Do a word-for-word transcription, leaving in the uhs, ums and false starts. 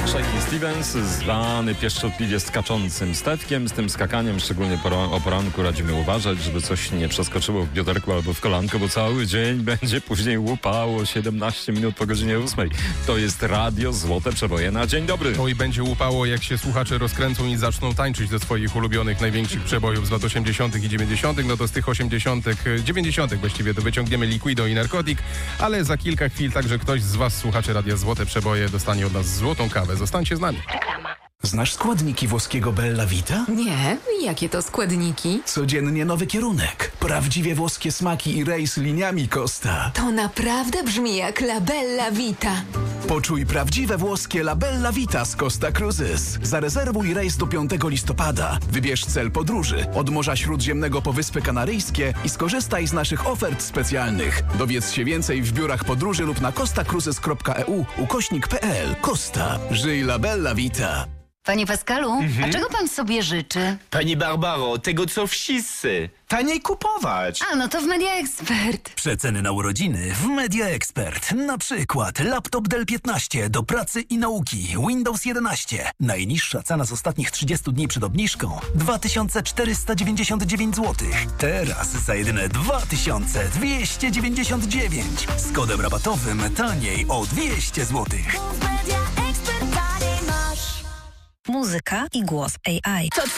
Shakin' Stevens, zwany pieszczotliwie skaczącym Stefkiem. Z tym skakaniem, szczególnie pora- o poranku, radzimy uważać, żeby coś nie przeskoczyło w bioderku albo w kolanko, bo cały dzień będzie później łupało siedemnaście minut po godzinie ósmej. To jest Radio Złote Przeboje na dzień dobry. Oj, będzie łupało, jak się słuchacze rozkręcą i zaczną tańczyć do swoich ulubionych, największych przebojów z lat osiemdziesiątych i dziewięćdziesiątych. No to z tych osiemdziesiątych, dziewięćdziesiątych właściwie to wyciągniemy Liquido i Narkotik, ale za kilka chwil także ktoś z was, słuchaczy Radia Złote Przeboje, dostanie od nas złotą kawę. Zostańcie z nami. Reklama. Znasz składniki włoskiego Bella Vita? Nie, jakie to składniki? Codziennie nowy kierunek. Prawdziwie włoskie smaki i rejs liniami Costa. To naprawdę brzmi jak La Bella Vita. Poczuj prawdziwe włoskie La Bella Vita z Costa Cruises. Zarezerwuj rejs do piątego listopada. Wybierz cel podróży od Morza Śródziemnego po Wyspy Kanaryjskie i skorzystaj z naszych ofert specjalnych. Dowiedz się więcej w biurach podróży lub na costacruises kropka e u ukośnik kropka p l. Costa. Żyj La Bella Vita. Panie Pascalu, Mhm. a czego pan sobie życzy? Pani Barbaro, tego co wszyscy. Taniej kupować. A, no to w Media Expert. Przeceny na urodziny w Media Expert. Na przykład laptop Dell piętnaście do pracy i nauki, Windows jedenaście. Najniższa cena z ostatnich trzydziestu dni przed obniżką dwa tysiące czterysta dziewięćdziesiąt dziewięć złotych. Teraz za jedyne dwa tysiące dwieście dziewięćdziesiąt dziewięć. Z kodem rabatowym taniej o dwieście złotych. Muzyka i głos A I. Co